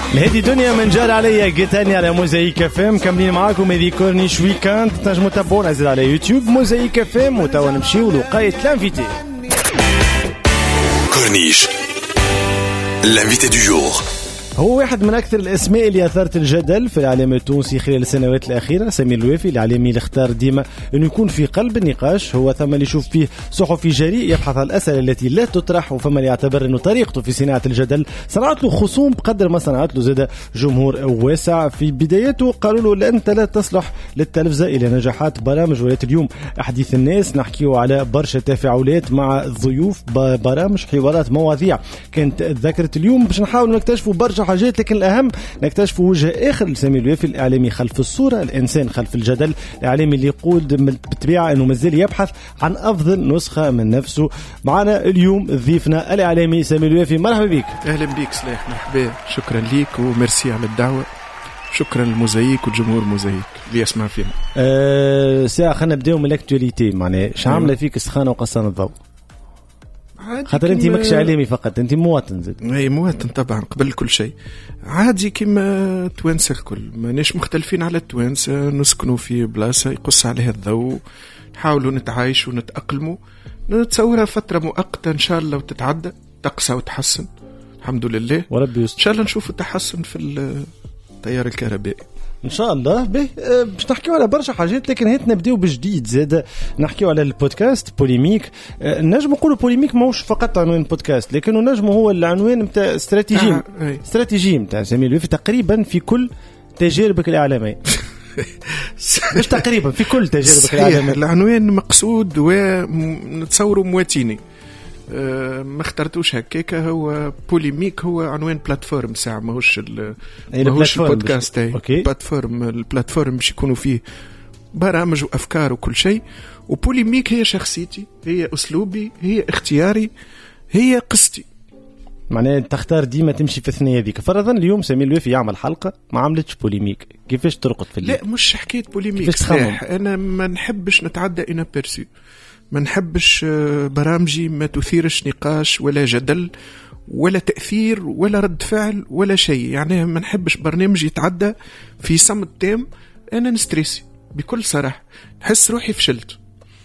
هذه دنيا من جار عليا جيتاني على موزايك FM. مكملين معاكم هذه كورنيش ويكاند. تنجموا تتابعونا زيد على يوتيوب موزايك FM وتوا نمشيو لوقاية لانفيتي. كورنيش لانفيتي دو جور هو واحد من أكثر الأسماء اللي أثارت الجدل في الإعلام التونسي خلال السنوات الأخيرة. سمير الوافي الإعلامي اللي اختار ديما أنه يكون في قلب النقاش. هو ثم اللي يشوف فيه صحفي جريء يبحث عن الأسئلة التي لا تطرح، وفما اللي يعتبر أنه طريقته في صناعة الجدل صنعت له خصوم بقدر ما صنعت له زاد جمهور واسع. في بدايته قالوا له أنت لا تصلح للتلفزة إلى نجاحات برامج. ولات اليوم أحاديث الناس نحكيه على برشا تفاعلات مع الضيوف، برامج، حوارات، مواضيع كانت ذكرت اليوم باش نحاول نكتشفوا برشا حاجات، لكن الأهم نكتشفوا وجه آخر لسمير الوافي، الإعلامي خلف الصورة، الإنسان خلف الجدل، الإعلامي اللي يقول بالطبيعة أنه مازال يبحث عن أفضل نسخة من نفسه. معنا اليوم ضيفنا الإعلامي سمير الوافي. مرحبا بك. أهلا بك سلاح، مرحبا، شكرا ليك وميرسي على الدعوة. شكرا للموزايك وجمهور موزايك اللي يسمع فينا. ساعة خلينا نبداو من الاكتواليتي. معناها شعملة فيك السخانة وقصان الضوء؟ خاطر انت ماكش اعلامي فقط، انت مواطن زد. اي مواطن طبعا قبل كل شيء، عادي كما التوانسه الكل، ماناش مختلفين على التوانسه، نسكنوا في بلاصه يقص عليها الضوء، نحاولوا نتعايشوا ونتاقلموا، نتصورها فتره مؤقته ان شاء الله وتتعدى، تقسى وتحسن الحمد لله وربي يستر. ان شاء الله نشوفوا تحسن في التيار الكهربائي ان شاء الله. باش نحكيو على برشا حاجات، لكن هيت نبداو بجديد زاد. نحكيو على البودكاست بوليميك. نجم نقولوا بوليميك ماهوش فقط عنوان بودكاست، لكنه نجم هو العنوان نتاع استراتيجي نتاع سمير الوافي تقريبا في كل تجاربك الاعلاميه. مش تقريبا في كل تجاربك الاعلاميه. العنوان مقصود ونتصوروا مواتيني، ما اخترتوش هكاكا. هو بوليميك هو عنوان بلاتفورم ساعة، ماهوش البودكاست. بلاتفورم، البلاتفورم باش يكونوا فيه برامج وأفكار وكل شيء. وبوليميك هي شخصيتي، هي أسلوبي، هي اختياري، هي قصتي. معناه تختار ديما تمشي في الثنية ذيك. فرضا اليوم سمير الوافي يعمل حلقة ما عملتش بوليميك، كيفاش ترقد في الليل؟ لا مش حكاية بوليميك، أنا ما نحبش نتعدى إنا بيرسي، ما نحبش برامجي ما تثيرش نقاش ولا جدل ولا تأثير ولا رد فعل ولا شيء. يعني ما نحبش برنامج يتعدى في صمت تام. أنا نستريسي بكل صراحة، نحس روحي فشلت.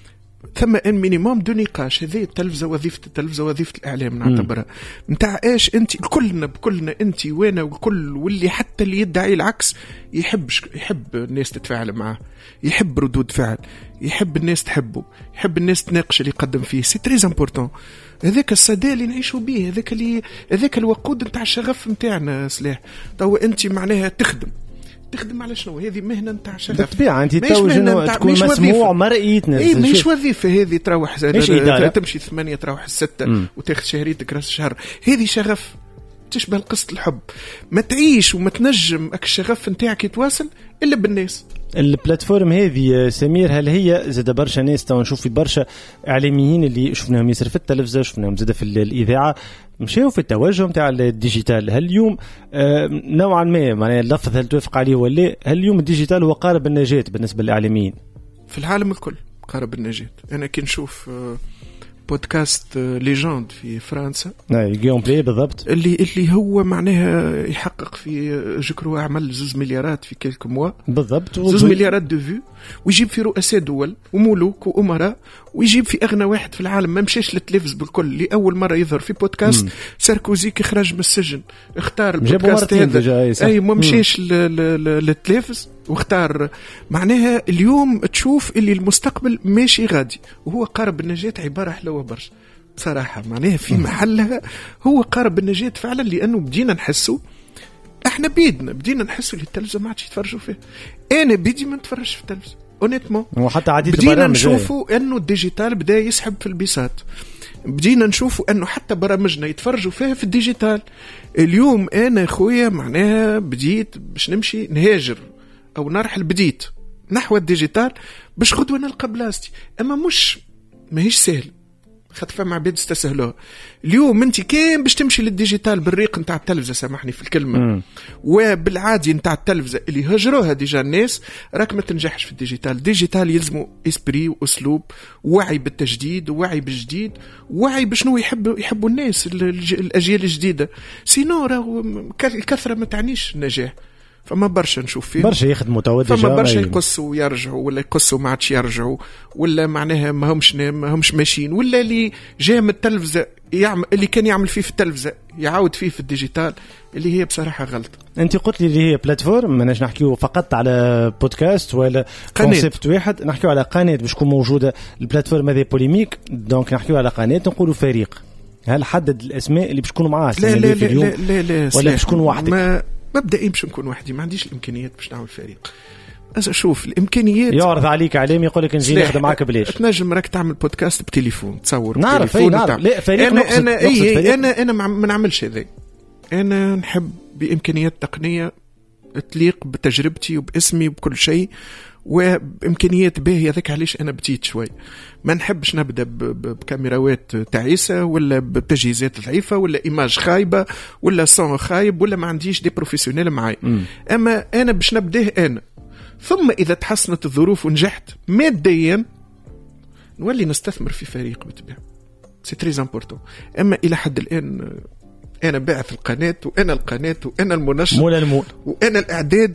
ثم ان مينيموم دو نقاش. هذه التلفزة، وظيفة التلفزة وظيفة الإعلام نعتبرها نتاع ايش انت بكلنا انت وانا والكل، واللي حتى اللي يدعي العكس يحب الناس تتفاعل معه، يحب ردود فعل، يحب الناس تحبه، يحب الناس تناقش اللي يقدم فيه. سي تريز امبورطون. هذاك الصدى اللي نعيشوا به، هذاك الوقود نتاع الشغف نتاعنا سلاح. تو انت معناها تخدم على شنو؟ هذه مهنه نتاع شغف بالطبيعه. انت تكون مسموع مرئي تنزل. مش وظيفه هذه تروح تمشي 8 تروح 6 وتاخذ شهريتك راس الشهر. هذه شغف تشبه قصة الحب. ما تعيش وما تنجم الشغف نتاعك يتواصل الا بالناس. البلاتفورم هذه سمير، هل هي زاد برشا ناس؟ تو نشوف في برشا اعلاميين اللي شفناهم يصير في التلفزه، شفناهم زاد في الاذاعه، مشاو في التوجه نتاع الديجيتال. هل اليوم نوعا ما معناها اللفظ هل توافق عليه ولا هل اليوم الديجيتال هو قارب النجاة بالنسبه للاعلاميين في العالم الكل؟ قارب النجاة. انا كي نشوف بودكاست ليجند في فرنسا، جيوم بلاي بالضبط، اللي هو معناها يحقق في جكرو عمل 2 مليارات في كلك موا بالضبط، 2 مليارات دو فيو، ويجيب في رؤساء دول وملوك وأمراء، ويجيب في أغنى واحد في العالم ما مشاش للتلفز بالكل، لأول مرة يظهر في بودكاست. ساركوزي كي خرج من السجن اختار البودكاست هذا، أي ما مشاش للتلفز واختار. معناها اليوم تشوف اللي المستقبل ماشي غادي وهو قارب النجاة. عبارة حلوة برشا بصراحة، معناها في محلها. هو قارب النجاة فعلا، لأنه بدينا نحسوا احنا بدينا نحسوا اللي التلفزة ما عادش يتفرجوا فيه. انا بدي ما نتفرجش في التلفزة اونيتمون، وحتى عديد بدينا نشوفوا انه الديجيتال بدا يسحب في البيسات. بدينا نشوفوا انه حتى برامجنا يتفرجوا فيها في الديجيتال. اليوم انا خويا معناها بديت باش نمشي نهاجر او نرحل، بديت نحو الديجيتال باش غدوه نلقى بلاصتي. اما مش ماهيش سهل، خاطر فما عباد استسهلوها. اليوم انت كان باش تمشي للديجيتال بالريق نتاع التلفزه، سامحني في الكلمه، وبالعادي نتاع التلفزه اللي هجروها ديجا الناس، راك ما تنجحش في الديجيتال. الديجيتال يلزموا اسبري واسلوب، وعي بالتجديد ووعي بالجديد، وعي بشنو يحبوا الناس الاجيال الجديده. سينو راهو الكثره ما تعنيش النجاح. فما برشا نشوف فيه برشا يخدموا توا ديجا، فما برشا يقصوا ويرجعوا، ولا يقصوا ما عادش يرجعوا، ولا معناها ما همش ماشيين، ولا اللي جاء من التلفزه يعمل اللي كان يعمل فيه في التلفزه يعاود فيه في الديجيتال، اللي هي بصراحه غلط. انت قلت لي اللي هي بلاتفورم، ماناش نحكيو فقط على بودكاست ولا كونسيبت واحد، نحكيو على قناه باش تكون موجوده. البلاتفورم هذه بوليميك، دونك نحكيو على قناه نقولوا فريق. هل حدد الاسماء اللي باش تكونوا معاه لا لا لا, لا لا لا ولا باش تكون وحدك؟ مبدئيا باش نكون وحدي، ما عنديش الامكانيات باش نعمل فريق. اشوف الامكانيات يعرض عليك عليم يقول لك نجي نخدم معاك بلاش. تنجم راك تعمل بودكاست بتليفون، تصور نعرف لا فريق انا ما نعملش هذا. انا نحب بامكانيات تقنيه تليق بتجربتي وباسمي وبكل شيء، وبامكانيات باهيه. هذاك علاش انا بتيت شوي، ما نحبش نبدا بكاميراوات تعيسه، ولا بتجهيزات ضعيفه، ولا ايماج خايبه، ولا صون خايب، ولا ما عنديش دي بروفيسيونيل معاي. اما انا باش نبداه انا، ثم اذا تحسنت الظروف ونجحت ماديا نولي نستثمر في فريق بالطبيعه. سي تري امبورطون. اما الى حد الان انا باعث القناه، وانا القناه، وانا المنشط، وانا الاعداد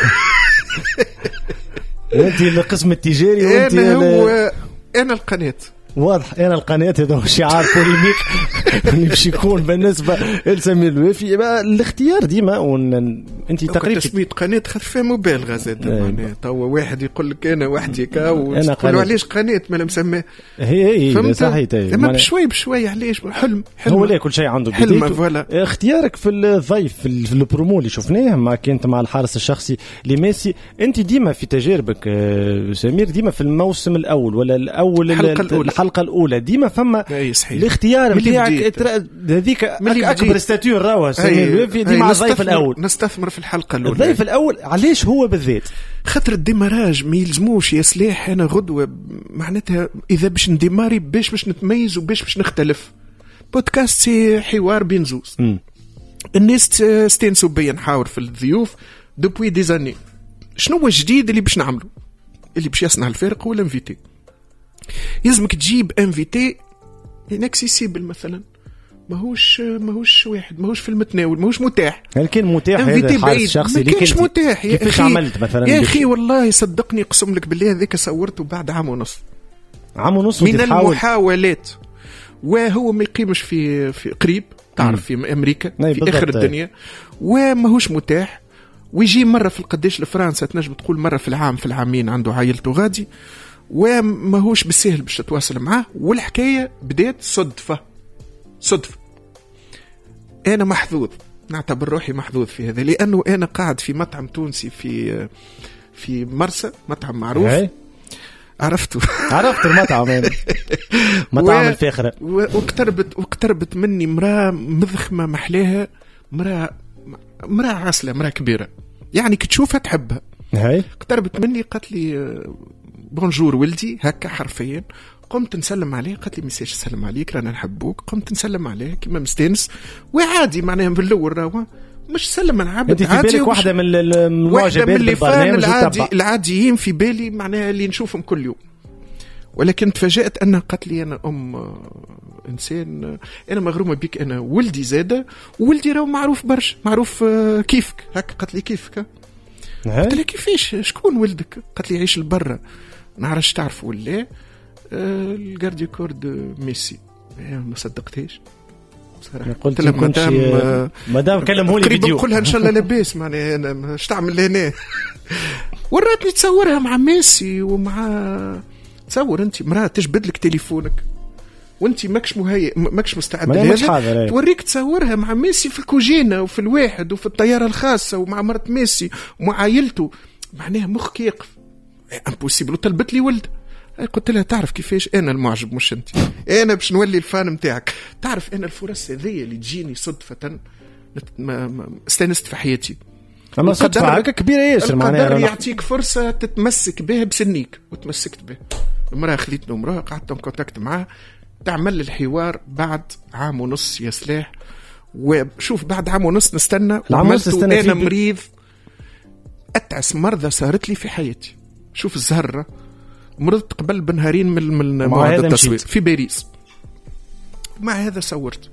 انت القسم التجاري، وانت انا القناه. واضح. انا القناه هذا هو شعار بوليميك اللي باش يكون بالنسبه لسمير الوافي. الاختيار ديما انت تقريبا تسميه قناه خاطر فيها مبالغه زاد. معناها توا واحد يقول لك انا وحدي كا، وتقولوا علاش قناه ما مسماه. هي صحيح. اما بشوي بشوي علاش حلم هو لا كل شيء عنده بدايته. اختيارك في الضيف في البرومو اللي شفناه ما كنت مع الحارس الشخصي لميسي، انت ديما في تجاربك سمير ديما في الموسم الاول ولا الحلقه الاولى ديما فما الاختيار نتاعك هذيك اكبر ستاتيو راهو سمير الوافي ديما الضيف الاول. نستثمر في الحلقه الاولى. الضيف الاول علاش هو بالذات؟ خاطر الديماراج ما يلزموش يا سلاح. انا غدوه معناتها اذا باش نديماري باش نتميز وباش نختلف. بودكاست سي حوار بين زوز. الناس استانسوا بيا نحاور في الضيوف دوبوي دي زاني. شنو هو الجديد اللي باش نعمله، اللي باش يصنع الفارق؟ هو الانفيتي. يلزمك تجيب انفيتي انكسيسيبل مثلا، ماهوش واحد، ماهوش في المتناول، ماهوش متاح. هل كان متاح هذا الحال الشخصي اللي كنت متاح؟ كيفاش عملت مثلا؟ يا اخي والله صدقني قسم لك بالله هذيك صورته بعد عام ونص من المحاولات، وهو ما يقيمش في قريب، تعرف في امريكا في اخر الدنيا، وماهوش متاح. ويجي مره في القداش لفرنسا، تنجم تقول مره في العام في العامين، عنده عائلته غادي، وماهوش بالسهل باش تتواصل معاه. والحكايه بدات صدفه. انا محظوظ، نعتبر روحي محظوظ في هذا، لانه انا قاعد في مطعم تونسي في مرسى، مطعم معروف. عرفت المطعم مطعم الفاخره. واقتربت مني مراه مذخمه محلاها، مراه عسله، مراه كبيره، يعني كتشوفها تحبها. اقتربت مني قالت لي بونجور ولدي، هكا حرفيا. قمت نسلم عليه، قالت لي مساج سلم عليك رانا نحبوك. قمت نسلم عليه كيما مستانس وعادي، معناها بالأول راهو مش سلم انا عبد عادي. في بالك واحدة من الواجبات بالبرنامج العاديين في بالي، معناها اللي نشوفهم كل يوم. ولكن تفاجأت أنها قالت لي أنا إنسان، أنا مغرومة بك، أنا ولدي زادة، وولدي راهو معروف برشا، معروف كيفك هكا. قالت لي كيفك؟ قلت لها كيفاش؟ شكون ولدك؟ قالت لي عيش البرة، نعرفش تعرف ولا الجارديو كورد ميسي. ما صدقتهاش بصراحه. قلت لها مدام كلمه لي فيديو، قولها ان شاء الله لاباس، معناها انا مش تعمل هنا. وراتني تصورها مع ميسي ومع، تصور انت مراه تجبد لك تليفونك وانت ماكش مهيئ، ماكش مستعد لهذا، توريك تصورها مع ميسي في الكوجينه وفي الواحد وفي الطياره الخاصه ومع مرت ميسي ومع عائلته، معناها مخك يقف امبوسيبل. وطلبت لي ولد. قلت لها تعرف كيفاش انا المعجب مش انت، انا باش نولي الفان متاعك. تعرف انا الفرص هذه اللي تجيني صدفه ما استانست في حياتي. اما صدفه هكا كبيره ياسر، معناها يعطيك فرصه تتمسك بها بسنيك، وتمسكت به. المراه خليتني امراه، قعدت كونتاكت معها، تعمل الحوار بعد عام ونص يا سلاح. وشوف بعد عام ونص نستنى، وعملته أنا مريض أتعس مرضى صارت لي في حياتي. شوف الزهرة مرضت قبل بنهارين من موعد التصوير في باريس. مع هذا صورت.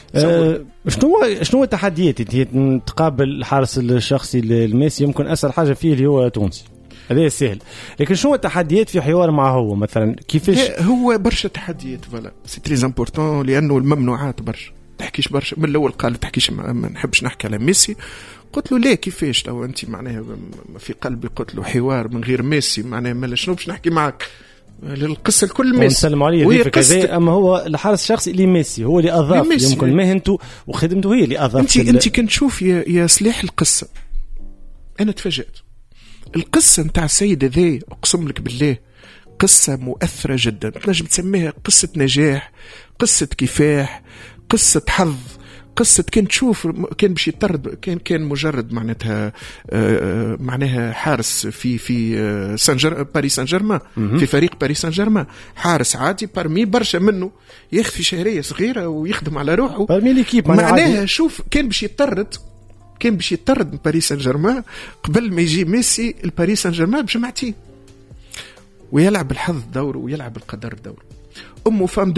شنو التحديات انت تقابل الحارس الشخصي لميسي؟ يمكن اسهل حاجه فيه اللي هو تونسي، هذا سهل، لكن شنو التحديات في حوار معه هو مثلا؟ كيفاش هو برشا تحديات؟ فوالا سي تري امبورطون، لانه الممنوعات برشا، تحكيش برشا. من الاول قال تحكيش، ما نحبش نحكي على ميسي. قلت له ليه كيفاش؟ لو انت معناها في قلبي قلت له حوار من غير ميسي معناها ما شنو باش نحكي معك؟ القصه الكل ميسي نسلم عليه كذا. اما هو الحارس الشخصي اللي ميسي هو اللي اضاف يمكن مهنته وخدمته هي اللي اضاف. انت كنت تشوف يا سلاح القصه، انا تفاجأت. القصه نتاع السيد ذي اقسم لك بالله قصه مؤثره جدا، تنجم تسميها قصه نجاح، قصه كفاح، قصه حظ، قصة كان تشوف كان باش يطرد، كان مجرد معناها حارس في باريس سان جيرمان، في فريق باريس سان جيرمان، حارس عادي برمي برشا منه يخفي شهرية صغيرة ويخدم على روحه برمي ليكيب معناها. شوف كان باش يطرد من باريس سان جيرمان قبل ما يجي ميسي الباريس سان جيرمان بجماعتين، ويلعب الحظ دوره ويلعب القدر دوره. أمه فام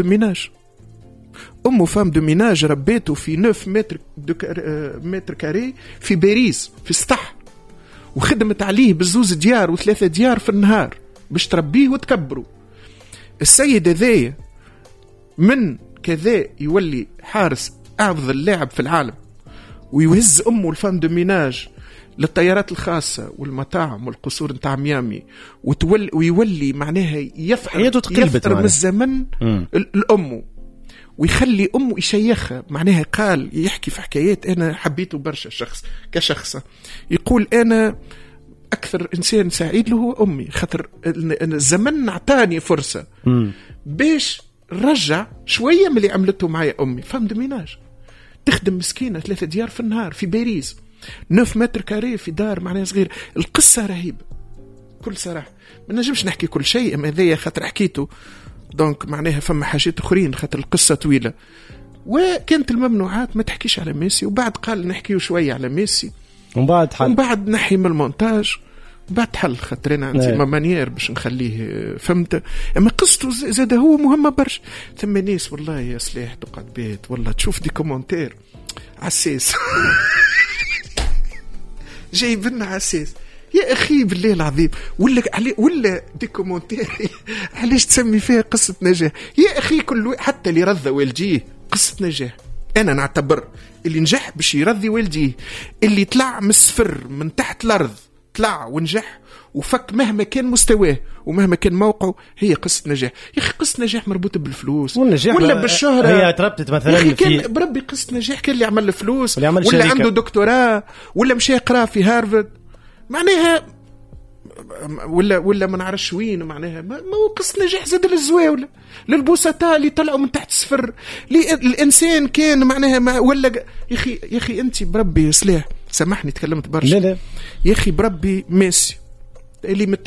دو ميناج ربيته في 9 متر كاري في باريس في السطح، وخدمت عليه بزوز ديار و3 ديار في النهار باش تربيه وتكبره. السيد ذي من كذا يولي حارس أفضل لاعب في العالم، ويهز أمه الفام دو ميناج للطيارات الخاصة والمطاعم والقصور نتاع ميامي، ويولي معناها يفطر من الزمن الأمه، ويخلي أمه يشيخها. معناها قال يحكي في حكايات أنا حبيته برشا كشخصة، يقول أنا أكثر إنسان سعيد له هو أمي، خاطر الزمن أعطاني فرصة باش رجع شوية من اللي عملته معي أمي. فهم دميناج تخدم مسكينة 3 ديار في النهار في باريس، 9 متر كاري في دار معناها صغير. القصة رهيبة كل صراحة، ما نجمش نحكي كل شيء، أما ذي خاطر حكيته دونك معناها فما حاجات أخرين خاطر القصة طويلة. وكانت الممنوعات ما تحكيش على ميسي، وبعد قال نحكيه شوية على ميسي، وبعد نحي من المونتاج، وبعد حل خاطر أنا عندي مانيير باش نخليه فهمت. أما قصته زاد هو مهمة برش. ثم ناس والله يا سلاح تقعد بيت والله تشوف دي كومنتير عساس جايبنا عساس يا أخي بالله العظيم، ولا دي كومنتير علاش تسمي فيها قصة نجاح يا أخي؟ كل حتى اللي رضى والديه قصة نجاح. أنا نعتبر اللي نجح باش يرضي والديه، اللي طلع من الصفر من تحت الأرض طلع ونجح وفك مهما كان مستواه ومهما كان موقعه، هي قصة نجاح. يا أخي قصة نجاح مربوطة بالفلوس ولا بالشهرة، هي تربطت مثلا كان بربي قصة نجاح كان اللي عمل فلوس ولا عنده دكتوراه ولا مشى يقرأ في هارفارد معناها ولا ما نعرفش وين معناها. ما هو قصة نجاح زاد للزواولة للبسطاء اللي طلعوا من تحت الصفر. الإنسان كان معناها ولا يا أخي أنت بربي سلاح، سامحني تكلمت برشا، لا يا أخي بربي ميسي اللي